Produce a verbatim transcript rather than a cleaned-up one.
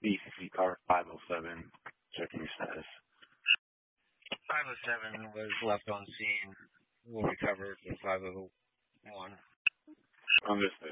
B C C car five oh seven, checking your status. five oh seven was left on scene. We'll recover the five oh one. Understood.